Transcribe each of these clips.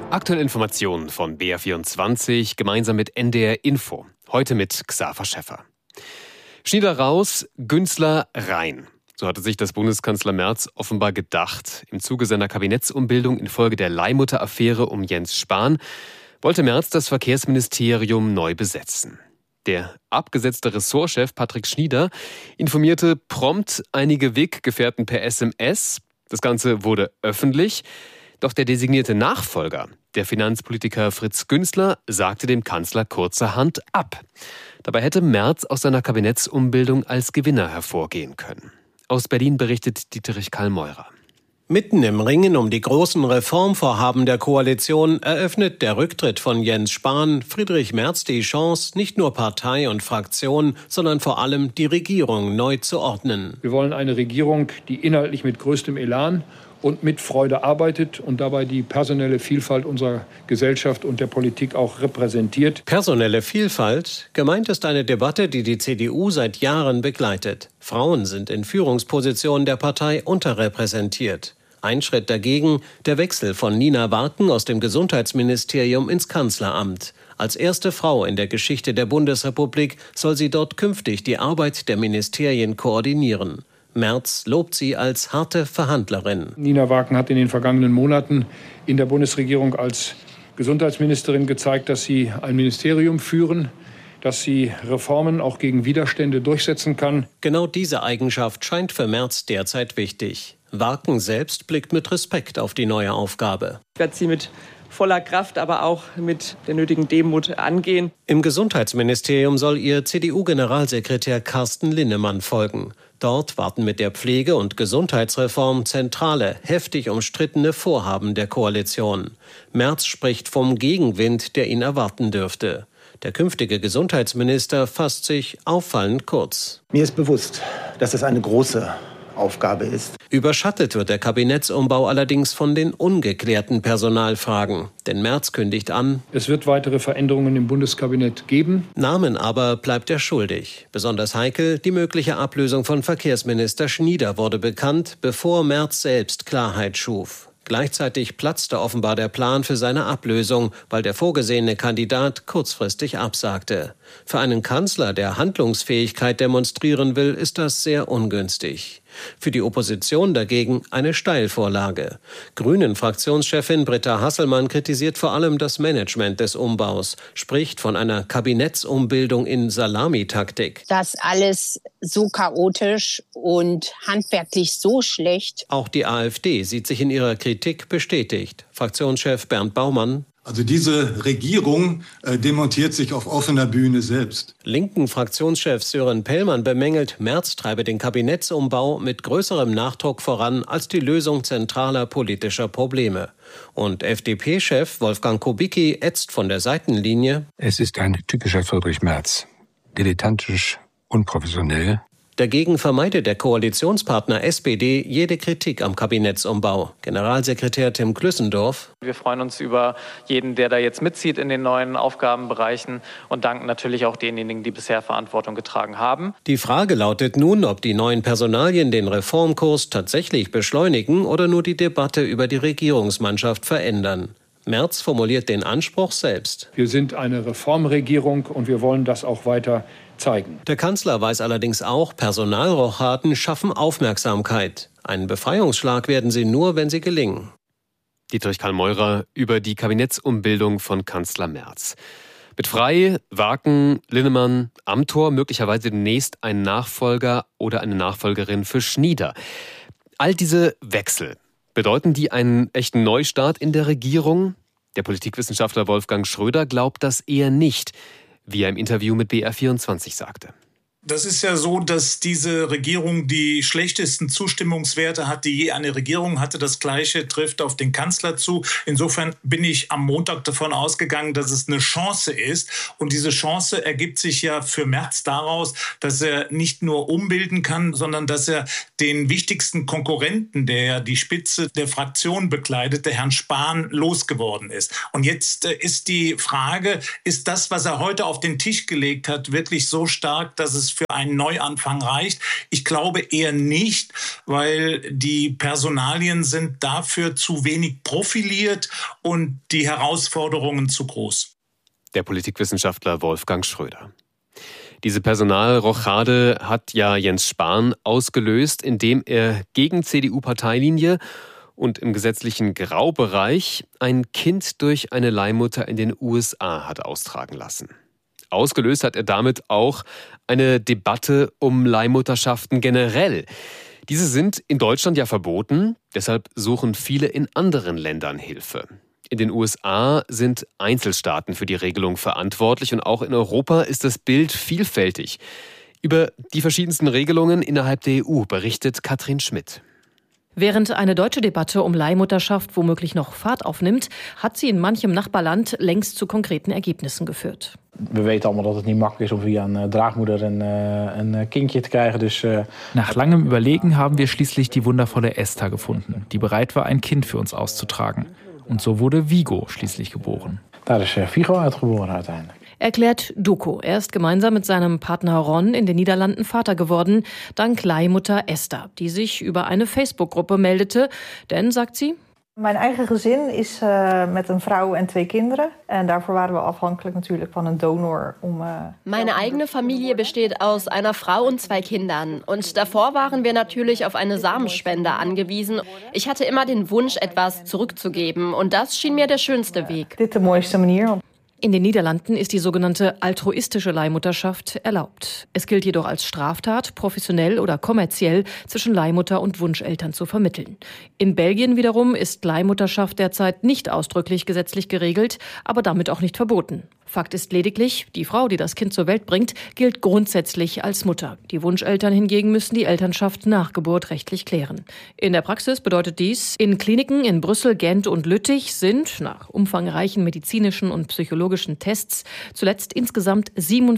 Aktuelle Informationen von BR24 gemeinsam mit NDR Info. Heute mit Xaver Schäffer. Schnieder raus, Günzler rein. So hatte sich das Bundeskanzler Merz offenbar gedacht. Im Zuge seiner Kabinettsumbildung infolge der Leihmutter-Affäre um Jens Spahn wollte Merz das Verkehrsministerium neu besetzen. Der abgesetzte Ressortchef Patrick Schnieder informierte prompt einige Weggefährten per SMS. Das Ganze wurde öffentlich. Doch der designierte Nachfolger, der Finanzpolitiker Fritz Günzler, sagte dem Kanzler kurzerhand ab. Dabei hätte Merz aus seiner Kabinettsumbildung als Gewinner hervorgehen können. Aus Berlin berichtet Dietrich Karl-Meurer. Mitten im Ringen um die großen Reformvorhaben der Koalition eröffnet der Rücktritt von Jens Spahn Friedrich Merz die Chance, nicht nur Partei und Fraktion, sondern vor allem die Regierung neu zu ordnen. Wir wollen eine Regierung, die inhaltlich mit größtem Elan und mit Freude arbeitet und dabei die personelle Vielfalt unserer Gesellschaft und der Politik auch repräsentiert. Personelle Vielfalt? Gemeint ist eine Debatte, die die CDU seit Jahren begleitet. Frauen sind in Führungspositionen der Partei unterrepräsentiert. Ein Schritt dagegen, der Wechsel von Nina Warken aus dem Gesundheitsministerium ins Kanzleramt. Als erste Frau in der Geschichte der Bundesrepublik soll sie dort künftig die Arbeit der Ministerien koordinieren. Merz lobt sie als harte Verhandlerin. Nina Warken hat in den vergangenen Monaten in der Bundesregierung als Gesundheitsministerin gezeigt, dass sie ein Ministerium führen, dass sie Reformen auch gegen Widerstände durchsetzen kann. Genau diese Eigenschaft scheint für Merz derzeit wichtig. Warken selbst blickt mit Respekt auf die neue Aufgabe. Ich werde sie mit voller Kraft, aber auch mit der nötigen Demut angehen. Im Gesundheitsministerium soll ihr CDU-Generalsekretär Carsten Linnemann folgen. Dort warten mit der Pflege- und Gesundheitsreform zentrale, heftig umstrittene Vorhaben der Koalition. Merz spricht vom Gegenwind, der ihn erwarten dürfte. Der künftige Gesundheitsminister fasst sich auffallend kurz. Mir ist bewusst, dass es eine große Aufgabe ist. Überschattet wird der Kabinettsumbau allerdings von den ungeklärten Personalfragen. Denn Merz kündigt an: Es wird weitere Veränderungen im Bundeskabinett geben. Namen aber bleibt er schuldig. Besonders heikel, die mögliche Ablösung von Verkehrsminister Schnieder wurde bekannt, bevor Merz selbst Klarheit schuf. Gleichzeitig platzte offenbar der Plan für seine Ablösung, weil der vorgesehene Kandidat kurzfristig absagte. Für einen Kanzler, der Handlungsfähigkeit demonstrieren will, ist das sehr ungünstig. Für die Opposition dagegen eine Steilvorlage. Grünen-Fraktionschefin Britta Hasselmann kritisiert vor allem das Management des Umbaus, spricht von einer Kabinettsumbildung in Salamitaktik. Das alles so chaotisch und handwerklich so schlecht. Auch die AfD sieht sich in ihrer Kritik bestätigt. Fraktionschef Bernd Baumann: Also diese Regierung demontiert sich auf offener Bühne selbst. Linken Fraktionschef Sören Pellmann bemängelt, Merz treibe den Kabinettsumbau mit größerem Nachdruck voran als die Lösung zentraler politischer Probleme. Und FDP-Chef Wolfgang Kubicki ätzt von der Seitenlinie: Es ist ein typischer Friedrich Merz. Dilettantisch, unprofessionell. Dagegen vermeidet der Koalitionspartner SPD jede Kritik am Kabinettsumbau. Generalsekretär Tim Klüssendorf: Wir freuen uns über jeden, der da jetzt mitzieht in den neuen Aufgabenbereichen und danken natürlich auch denjenigen, die bisher Verantwortung getragen haben. Die Frage lautet nun, ob die neuen Personalien den Reformkurs tatsächlich beschleunigen oder nur die Debatte über die Regierungsmannschaft verändern. Merz formuliert den Anspruch selbst. Wir sind eine Reformregierung und wir wollen das auch weiter zeigen. Der Kanzler weiß allerdings auch, Personalrochaden schaffen Aufmerksamkeit. Einen Befreiungsschlag werden sie nur, wenn sie gelingen. Dietrich Karl-Meurer über die Kabinettsumbildung von Kanzler Merz. Mit Frey, Warken, Linnemann, Amthor möglicherweise demnächst ein Nachfolger oder eine Nachfolgerin für Schnieder. All diese Wechsel, bedeuten die einen echten Neustart in der Regierung? Der Politikwissenschaftler Wolfgang Schröder glaubt das eher nicht, wie er im Interview mit BR24 sagte. Das ist ja so, dass diese Regierung die schlechtesten Zustimmungswerte hat, die je eine Regierung hatte. Das Gleiche trifft auf den Kanzler zu. Insofern bin ich am Montag davon ausgegangen, dass es eine Chance ist. Und diese Chance ergibt sich ja für Merz daraus, dass er nicht nur umbilden kann, sondern dass er den wichtigsten Konkurrenten, der die Spitze der Fraktion bekleidete, Herrn Spahn, losgeworden ist. Und jetzt ist die Frage, ist das, was er heute auf den Tisch gelegt hat, wirklich so stark, dass es für einen Neuanfang reicht? Ich glaube eher nicht, weil die Personalien sind dafür zu wenig profiliert und die Herausforderungen zu groß. Der Politikwissenschaftler Wolfgang Schröder. Diese Personalrochade hat ja Jens Spahn ausgelöst, indem er gegen CDU-Parteilinie und im gesetzlichen Graubereich ein Kind durch eine Leihmutter in den USA hat austragen lassen. Ausgelöst hat er damit auch eine Debatte um Leihmutterschaften generell. Diese sind in Deutschland ja verboten, deshalb suchen viele in anderen Ländern Hilfe. In den USA sind Einzelstaaten für die Regelung verantwortlich und auch in Europa ist das Bild vielfältig. Über die verschiedensten Regelungen innerhalb der EU berichtet Katrin Schmidt. Während eine deutsche Debatte um Leihmutterschaft womöglich noch Fahrt aufnimmt, hat sie in manchem Nachbarland längst zu konkreten Ergebnissen geführt. We weten allemaal dat het niet makkelijk is om via een draagmoeder een kindje te krijgen. Dus, Nach langem Überlegen haben wir schließlich die wundervolle Esther gefunden, die bereit war, ein Kind für uns auszutragen. Und so wurde Vigo schließlich geboren. Daar is Vigo uitgeboren uiteindelijk. Erklärt Duco. Er ist gemeinsam mit seinem Partner Ron in den Niederlanden Vater geworden, dank Leihmutter Esther, die sich über eine Facebook-Gruppe meldete. Denn, sagt sie, Mijn eigen gezin is met een vrouw en 2 kinderen. En daarvoor waren we afhankelijk natuurlijk van een donor. Meine eigene Familie besteht aus einer Frau und 2 Kindern. Und davor waren wir natürlich auf eine Samenspende angewiesen. Ich hatte immer den Wunsch, etwas zurückzugeben. Und das schien mir der schönste Weg. Dit de mooiste manier. In den Niederlanden ist die sogenannte altruistische Leihmutterschaft erlaubt. Es gilt jedoch als Straftat, professionell oder kommerziell zwischen Leihmutter und Wunscheltern zu vermitteln. In Belgien wiederum ist Leihmutterschaft derzeit nicht ausdrücklich gesetzlich geregelt, aber damit auch nicht verboten. Fakt ist lediglich, die Frau, die das Kind zur Welt bringt, gilt grundsätzlich als Mutter. Die Wunscheltern hingegen müssen die Elternschaft nach Geburt rechtlich klären. In der Praxis bedeutet dies, in Kliniken in Brüssel, Gent und Lüttich sind, nach umfangreichen medizinischen und psychologischen Tests, zuletzt insgesamt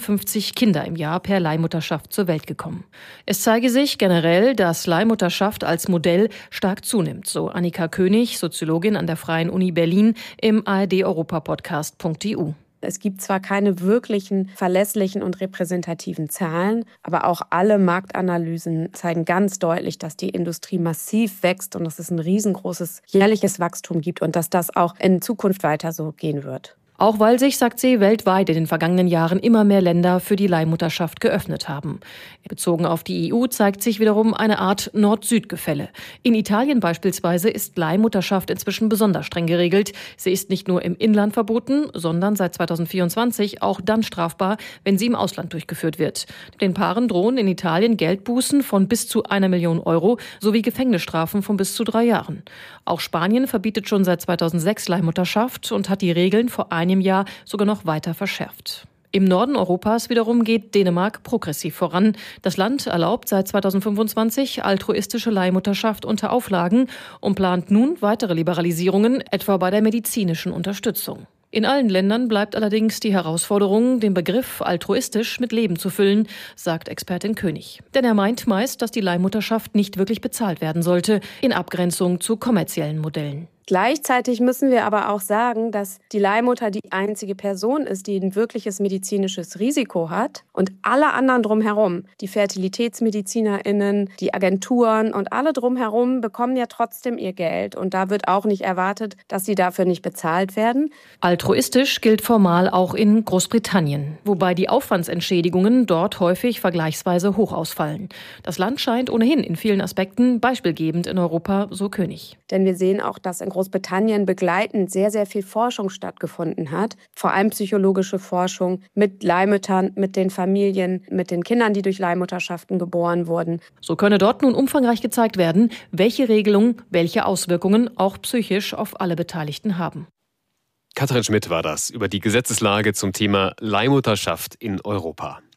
57 Kinder im Jahr per Leihmutterschaft zur Welt gekommen. Es zeige sich generell, dass Leihmutterschaft als Modell stark zunimmt, so Annika König, Soziologin an der Freien Uni Berlin, im ARD-Europapodcast.eu. Es gibt zwar keine wirklichen, verlässlichen und repräsentativen Zahlen, aber auch alle Marktanalysen zeigen ganz deutlich, dass die Industrie massiv wächst und dass es ein riesengroßes jährliches Wachstum gibt und dass das auch in Zukunft weiter so gehen wird. Auch weil sich, sagt sie, weltweit in den vergangenen Jahren immer mehr Länder für die Leihmutterschaft geöffnet haben. Bezogen auf die EU zeigt sich wiederum eine Art Nord-Süd-Gefälle. In Italien beispielsweise ist Leihmutterschaft inzwischen besonders streng geregelt. Sie ist nicht nur im Inland verboten, sondern seit 2024 auch dann strafbar, wenn sie im Ausland durchgeführt wird. Den Paaren drohen in Italien Geldbußen von bis zu 1 Million Euro sowie Gefängnisstrafen von bis zu 3 Jahren. Auch Spanien verbietet schon seit 2006 Leihmutterschaft und hat die Regeln vor einem Jahr sogar noch weiter verschärft. Im Norden Europas wiederum geht Dänemark progressiv voran. Das Land erlaubt seit 2025 altruistische Leihmutterschaft unter Auflagen und plant nun weitere Liberalisierungen, etwa bei der medizinischen Unterstützung. In allen Ländern bleibt allerdings die Herausforderung, den Begriff altruistisch mit Leben zu füllen, sagt Expertin König. Denn er meint meist, dass die Leihmutterschaft nicht wirklich bezahlt werden sollte, in Abgrenzung zu kommerziellen Modellen. Gleichzeitig müssen wir aber auch sagen, dass die Leihmutter die einzige Person ist, die ein wirkliches medizinisches Risiko hat. Und alle anderen drumherum, die FertilitätsmedizinerInnen, die Agenturen und alle drumherum bekommen ja trotzdem ihr Geld. Und da wird auch nicht erwartet, dass sie dafür nicht bezahlt werden. Altruistisch gilt formal auch in Großbritannien, wobei die Aufwandsentschädigungen dort häufig vergleichsweise hoch ausfallen. Das Land scheint ohnehin in vielen Aspekten beispielgebend in Europa, so König. Denn wir sehen auch, dass in Großbritannien begleitend sehr, sehr viel Forschung stattgefunden hat. Vor allem psychologische Forschung mit Leihmüttern, mit den Familien, mit den Kindern, die durch Leihmutterschaften geboren wurden. So könne dort nun umfangreich gezeigt werden, welche Regelungen, welche Auswirkungen auch psychisch auf alle Beteiligten haben. Katrin Schmidt war das über die Gesetzeslage zum Thema Leihmutterschaft in Europa.